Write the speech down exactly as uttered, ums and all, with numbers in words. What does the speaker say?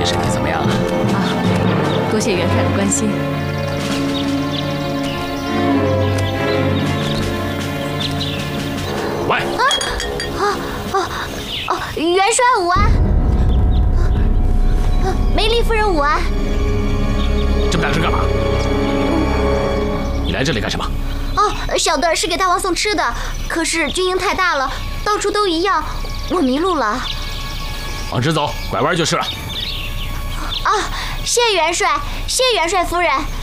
身体怎么样了？ 啊，多谢元帅的关心。 喂！ 啊啊啊哦！元帅午安。啊，梅丽夫人午安。 这么大声干嘛？你来这里干什么？ 哦，小的是给大王送吃的，可是军营太大了，到处都一样，我迷路了。 往直走，拐弯就是了。 啊，谢元帅，谢元帅夫人。